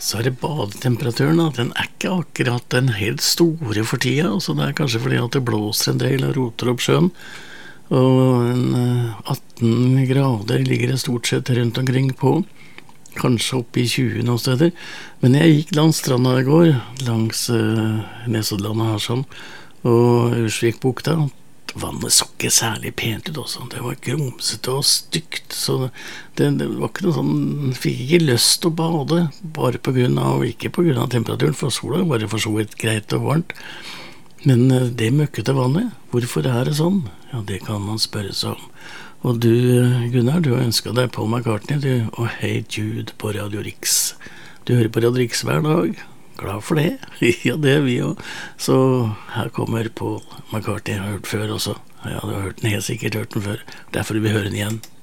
Så det badetemperaturen da, den ikke akkurat den helt store for tida, altså det kanskje fordi at det blåser en del og roter opp sjøen, og 18 grader ligger det stort sett rundt omkring på, kanskje opp i 20 noen steder, men jeg gikk langs stranda i går, langs Nesodlandet her sånn, og Ursvikbukta. Vannet så ikke særlig pent ut også, det var grumsete og stygt, så det var ikke noe sånn, fikk ikke lyst til å bade, bare på grunn av, ikke på grunn av temperaturen, for sola var for så vidt greit og varmt, men det møkkete vannet, hvorfor det sånn? Ja, det kan man spørre seg om. Og du, Gunnar, du har ønsket deg Paul McCartney, du, og Hey Jude på Radio Rix. Du hører på Radio Rix hver dag, glad for det. Ja, det vi også. Så her kommer Paul McCartney, jeg har hørt før også. Ja, du har hørt den, helt sikkert hørt den før. Derfor vil vi høre den igjen.